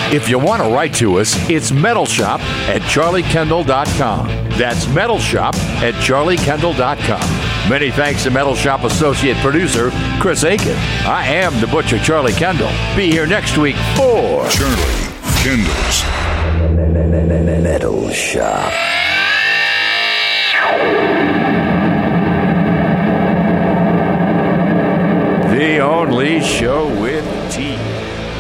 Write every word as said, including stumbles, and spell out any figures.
If you want to write to us, it's metalshop at charlie kendall dot com. That's metalshop at charlie kendall dot com. Many thanks to Metal Shop associate producer Chris Aiken. I am the Butcher Charlie Kendall. Be here next week for Charlie Kendall's Metal Shop. the only show with